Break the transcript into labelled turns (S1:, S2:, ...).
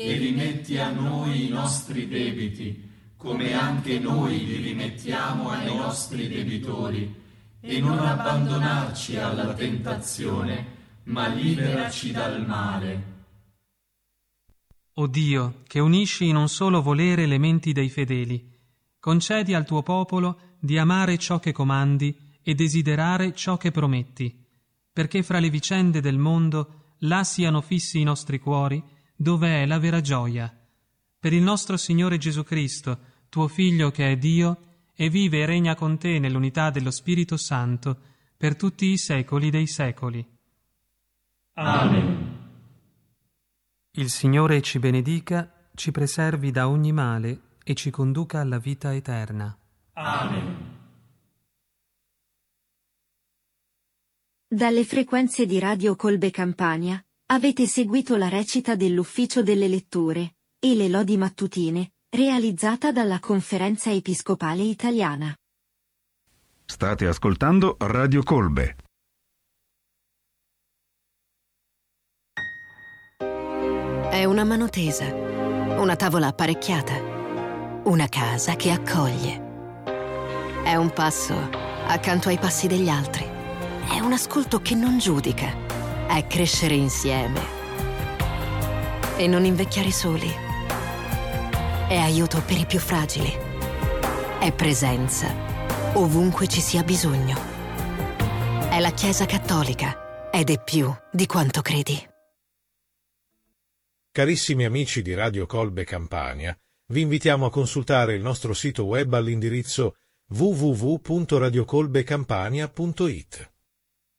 S1: e rimetti a noi i nostri debiti, come anche noi li rimettiamo ai nostri debitori, e non abbandonarci alla tentazione, ma liberaci dal male.
S2: O Dio, che unisci in un solo volere le menti dei fedeli, concedi al tuo popolo di amare ciò che comandi e desiderare ciò che prometti, perché fra le vicende del mondo là siano fissi i nostri cuori, dove è la vera gioia. Per il nostro Signore Gesù Cristo, tuo Figlio che è Dio, e vive e regna con te nell'unità dello Spirito Santo, per tutti i secoli dei secoli.
S1: Amen.
S2: Il Signore ci benedica, ci preservi da ogni male e ci conduca alla vita eterna.
S1: Amen.
S3: Dalle frequenze di Radio Colbe Campania avete seguito la recita dell'Ufficio delle Letture e le Lodi Mattutine, realizzata dalla Conferenza Episcopale Italiana.
S4: State ascoltando Radio Colbe.
S5: È una mano tesa, una tavola apparecchiata, una casa che accoglie. È un passo accanto ai passi degli altri. È un ascolto che non giudica. È crescere insieme e non invecchiare soli. È aiuto per i più fragili. È presenza ovunque ci sia bisogno. È la Chiesa Cattolica ed è più di quanto credi.
S6: Carissimi amici di Radio Colbe Campania, vi invitiamo a consultare il nostro sito web all'indirizzo www.radiocolbecampania.it.